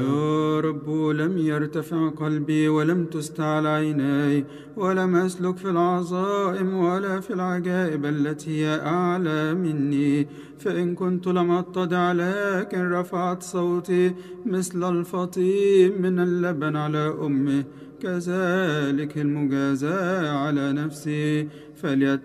يا رب لم يرتفع قلبي ولم تستعل عيناي، ولم أسلك في العظائم ولا في العجائب التي هي أعلى مني. فإن كنت لم أتضع لكن رفعت صوتي مثل الفطيم من اللبن على أمه، كذلك المجازاة على نفسي.